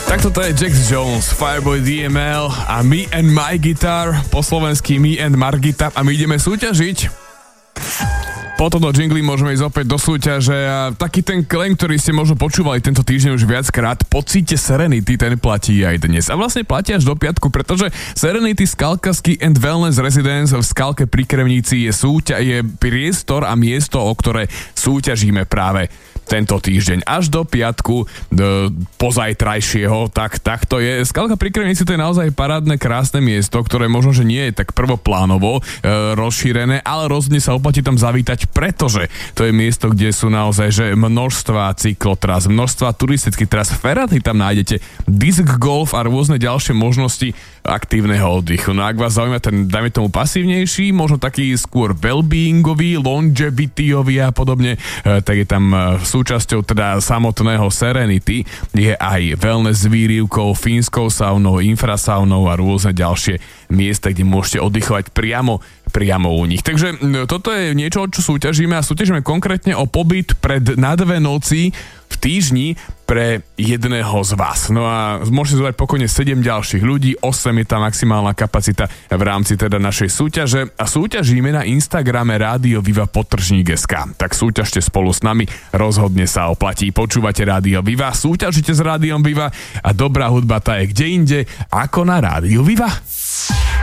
Tak toto je Jax Jones, Fireboy DML a Me and My Guitar, po slovensky Me and Margita, a my ideme súťažiť. Po tomto jingli môžeme ísť opäť do súťaže a taký ten claim, ktorý ste možno počúvali tento týždeň už viackrát, pocíte Serenity, ten platí aj dnes. A vlastne platí až do piatku, pretože Serenity Skalka Ski and Wellness Residence v Skalke pri Kremnici je priestor a miesto, o ktoré súťažíme práve tento týždeň až do piatku pozajtrajšieho, tak to je. Skalka pri Kremnici, to je naozaj parádne, krásne miesto, ktoré možno, že nie je tak prvoplánovo rozšírené, ale rozhodne sa oplatí tam zavítať, pretože to je miesto, kde sú naozaj že množstva cyklotras, množstva turistických tras, Ferrari tam nájdete, disc golf a rôzne ďalšie možnosti aktívneho oddychu. No ak vás zaujíma ten, dajme tomu, pasívnejší, možno taký skôr well-beingový, longevityový a podobne, tak je tam súčasťou teda samotného Serenity je aj wellness s výrivkou, fínskou saunou, infrasaunou a rôzne ďalšie miesta, kde môžete oddychovať priamo u nich. Takže toto je niečo, čo súťažíme, a súťažíme konkrétne o pobyt na 2 noci v týždni pre jedného z vás. No a môžete zobrať pokojne 7 ďalších ľudí, 8 je tá maximálna kapacita v rámci teda našej súťaže, a súťažíme na Instagrame Rádio Viva _SK. Tak súťažte spolu s nami, rozhodne sa oplatí. Počúvate Rádio Viva, súťažite s Rádiom Viva a dobrá hudba tá je kde inde ako na Rádiu Viva.